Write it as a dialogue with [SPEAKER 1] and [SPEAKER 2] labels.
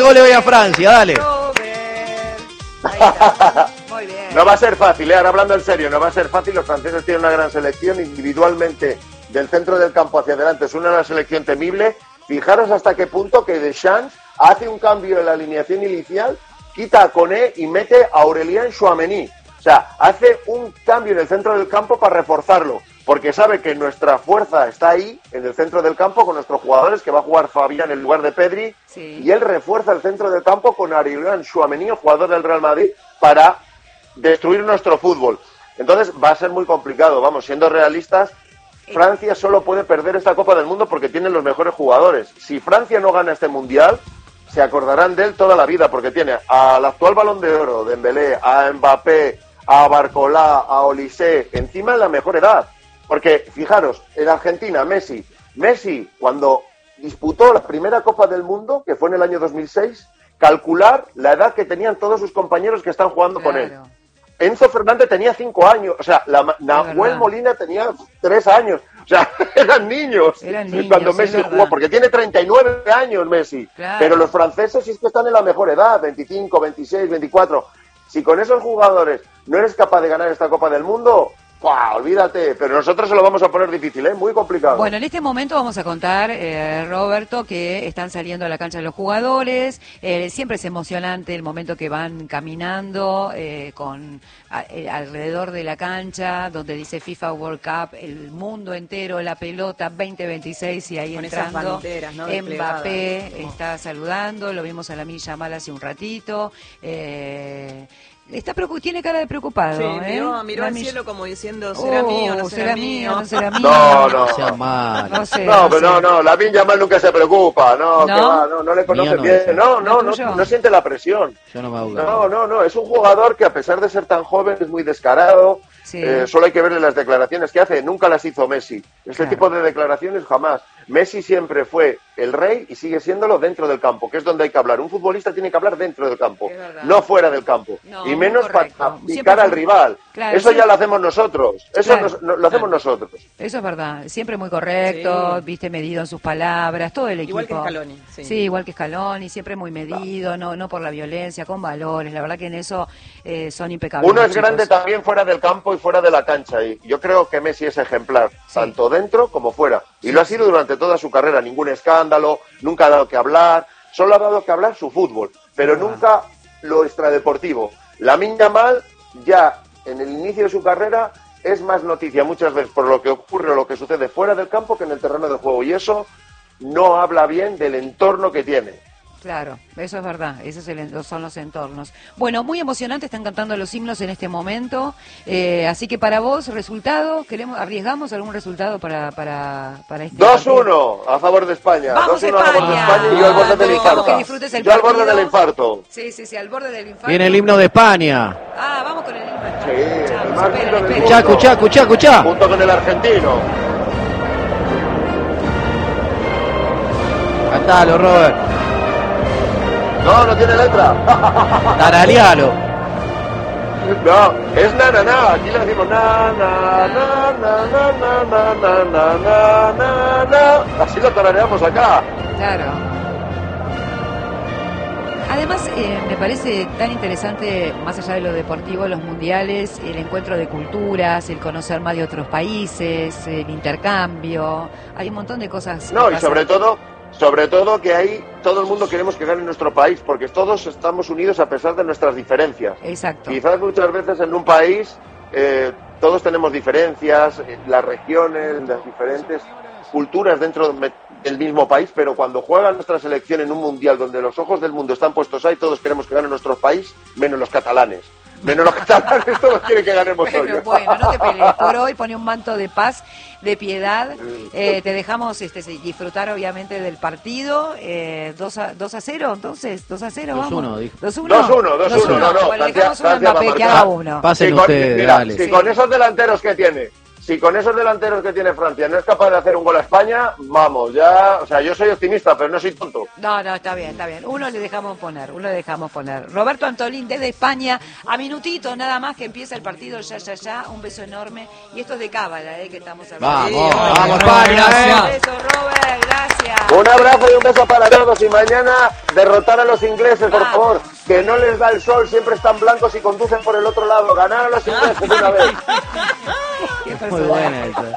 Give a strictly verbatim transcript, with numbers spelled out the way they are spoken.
[SPEAKER 1] goles hoy a Francia, dale.
[SPEAKER 2] Muy bien.
[SPEAKER 3] No va a ser fácil, ¿eh? Ahora hablando en serio, no va a ser fácil. Los franceses tienen una gran selección individualmente del centro del campo hacia adelante. Es una selección temible. Fijaros hasta qué punto que Deschamps hace un cambio en la alineación inicial, quita a Koné y mete a Aurélien Tchouaméni. O sea, hace un cambio en el centro del campo para reforzarlo, porque sabe que nuestra fuerza está ahí, en el centro del campo, con nuestros jugadores, que va a jugar Fabián en lugar de Pedri, sí. Y él refuerza el centro del campo con Aurélien Tchouaméni, jugador del Real Madrid, para destruir nuestro fútbol. Entonces va a ser muy complicado, vamos, siendo realistas. Francia solo puede perder esta Copa del Mundo porque tiene los mejores jugadores. Si Francia no gana este Mundial, se acordarán de él toda la vida, porque tiene al actual Balón de Oro, Dembélé, a Mbappé, a Barcolá, a Olise, encima de la mejor edad. Porque, fijaros, en Argentina, Messi, Messi, cuando disputó la primera Copa del Mundo, que fue en el año dos mil seis, calcular la edad que tenían todos sus compañeros que están jugando claro. con él. Enzo Fernández tenía cinco años, o sea, la, Nahuel Molina tenía tres años, o sea, eran niños,
[SPEAKER 2] eran niños
[SPEAKER 3] cuando Messi jugó, porque tiene treinta y nueve años Messi, claro. Pero los franceses sí es que están en la mejor edad, veinticinco, veintiséis, veinticuatro. Si con esos jugadores no eres capaz de ganar esta Copa del Mundo, ¡pua! Olvídate, pero nosotros se lo vamos a poner difícil, ¿eh? Muy complicado.
[SPEAKER 2] Bueno, en este momento vamos a contar, eh, Roberto, que están saliendo a la cancha los jugadores, eh, siempre es emocionante el momento que van caminando eh, con a, eh, alrededor de la cancha, donde dice FIFA World Cup, el mundo entero, la pelota veinte veintiséis y ahí con entrando, banderas, ¿no? Mbappé como... está saludando, lo vimos a Lamine Yamal hace un ratito, eh... Está preocup- tiene cara de preocupado,
[SPEAKER 4] sí,
[SPEAKER 2] ¿eh?
[SPEAKER 4] miró, miró al cielo como diciendo, ¿será oh, mío, no será, será mío?
[SPEAKER 2] No, será mío.
[SPEAKER 3] No, no.
[SPEAKER 1] Sea mal.
[SPEAKER 2] No sé.
[SPEAKER 3] No,
[SPEAKER 2] no,
[SPEAKER 3] pero
[SPEAKER 2] sé.
[SPEAKER 3] no, no. Lamine Yamal nunca se preocupa. No,
[SPEAKER 2] ¿No?
[SPEAKER 3] que va, no, no le conoce
[SPEAKER 1] no
[SPEAKER 3] bien.
[SPEAKER 1] es,
[SPEAKER 3] No, no, no,
[SPEAKER 2] no,
[SPEAKER 3] no siente la presión.
[SPEAKER 1] Yo no me hago.
[SPEAKER 3] No, no, no. Es un jugador que a pesar de ser tan joven es muy descarado. Sí. Eh, solo hay que verle las declaraciones que hace. Nunca las hizo Messi. Este claro. tipo de declaraciones jamás. Messi siempre fue el rey y sigue siéndolo dentro del campo, que es donde hay que hablar. Un futbolista tiene que hablar dentro del campo, no fuera del campo. No, y menos para picar al rival. Claro, eso siempre... ya lo hacemos nosotros. Eso claro. nos, no, lo hacemos claro. nosotros.
[SPEAKER 2] Eso es verdad. Siempre muy correcto, sí. viste, medido en sus palabras, todo el equipo.
[SPEAKER 4] Igual que Scaloni. Sí,
[SPEAKER 2] sí igual que Scaloni, siempre muy medido, no, no por la violencia, con valores. La verdad que en eso eh, son impecables.
[SPEAKER 3] Uno es
[SPEAKER 2] chicos.
[SPEAKER 3] grande también fuera del campo y fuera de la cancha. Y yo creo que Messi es ejemplar, sí. tanto dentro como fuera. Y sí, lo ha sido sí. durante toda su carrera. Ningún escándalo, nunca ha dado que hablar. Solo ha dado que hablar su fútbol, pero sí, nunca lo extradeportivo. Lamine Yamal ya en el inicio de su carrera es más noticia muchas veces por lo que ocurre o lo que sucede fuera del campo que en el terreno de juego. Y eso no habla bien del entorno que tiene.
[SPEAKER 2] Claro, eso es verdad, esos son los entornos. Bueno, muy emocionante, están cantando los himnos en este momento, eh, así que para vos, resultado, queremos arriesgamos algún resultado para para para este
[SPEAKER 3] dos uno a favor de España.
[SPEAKER 2] Vamos
[SPEAKER 3] dos uno
[SPEAKER 2] España.
[SPEAKER 3] A favor de España y yo al borde del infarto.
[SPEAKER 2] Que disfrutes el
[SPEAKER 3] yo al borde del infarto.
[SPEAKER 2] Sí, sí, sí, al borde del infarto.
[SPEAKER 1] Viene el himno de España.
[SPEAKER 2] Ah, vamos con el himno de España.
[SPEAKER 3] Sí,
[SPEAKER 2] Escuchamos,
[SPEAKER 3] el más
[SPEAKER 2] espera,
[SPEAKER 3] lindo del
[SPEAKER 2] espera.
[SPEAKER 3] mundo.
[SPEAKER 1] Escuchá, escuchá, escuchá, escuchá.
[SPEAKER 3] Junto con el argentino.
[SPEAKER 1] Cantalo, Robert.
[SPEAKER 3] No, no tiene letra.
[SPEAKER 1] Taralealo.
[SPEAKER 3] No, es na na na. Aquí le decimos na na na na na na na na na na na na. Así lo tarareamos acá.
[SPEAKER 2] Claro. Además, eh, me parece tan interesante, más allá de lo deportivo, los mundiales, el encuentro de culturas, el conocer más de otros países, el intercambio. Hay un montón de cosas.
[SPEAKER 3] No, y sobre todo, sobre todo que ahí todo el mundo queremos que gane nuestro país, porque todos estamos unidos a pesar de nuestras diferencias.
[SPEAKER 2] Exacto.
[SPEAKER 3] Quizás muchas veces en un país eh, todos tenemos diferencias, eh, las regiones, las diferentes culturas dentro del mismo país, pero cuando juega nuestra selección en un mundial donde los ojos del mundo están puestos ahí, todos queremos que gane nuestro país, menos los catalanes. Menos los catalanes, todos quieren que ganemos hoy.
[SPEAKER 2] Pero bueno, no te pelees. Por hoy pone un manto de paz, de piedad. Eh, te dejamos este, disfrutar, obviamente, del partido. Eh, dos a cero, entonces. dos a cero, vamos.
[SPEAKER 1] dos uno, dijo.
[SPEAKER 2] dos uno.
[SPEAKER 3] dos uno, dos uno, no, no.
[SPEAKER 2] Bueno, dejamos uno a Mbappé, que haga uno.
[SPEAKER 1] Pasen
[SPEAKER 3] si con,
[SPEAKER 1] ustedes,
[SPEAKER 3] mira,
[SPEAKER 1] dale.
[SPEAKER 3] si
[SPEAKER 2] Sí.
[SPEAKER 3] con esos delanteros que tiene, si con esos delanteros que tiene Francia no es capaz de hacer un gol a España, vamos, ya, o sea, yo soy optimista, pero no soy tonto.
[SPEAKER 2] No, no, está bien, está bien. Uno le dejamos poner, uno le dejamos poner. Roberto Antolín desde España, a minutito nada más que empieza el partido, ya, ya, ya, un beso enorme. Y esto es de cábala, eh, que estamos hablando.
[SPEAKER 1] Vamos,
[SPEAKER 2] Sí,
[SPEAKER 1] vamos,
[SPEAKER 2] Robert,
[SPEAKER 1] España,
[SPEAKER 2] gracias.
[SPEAKER 1] eh.
[SPEAKER 2] Un beso, Robert, gracias.
[SPEAKER 3] Un abrazo y un beso para todos y mañana derrotar a los ingleses, por
[SPEAKER 2] Vamos.
[SPEAKER 3] favor, que no les da el sol, siempre están blancos y conducen por el otro lado. Ganar a los ingleses de una vez.
[SPEAKER 2] Qué
[SPEAKER 1] Muy
[SPEAKER 2] personaje.
[SPEAKER 1] buena esa.